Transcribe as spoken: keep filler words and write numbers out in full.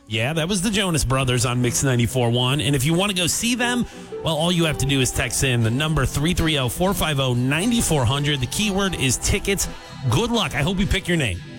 Yeah, that was the Jonas Brothers on Mix ninety-four point one. And if you want to go see them, well, all you have to do is text in the number three three zero, four five zero, nine four zero zero. The keyword is tickets. Good luck. I hope you pick your name.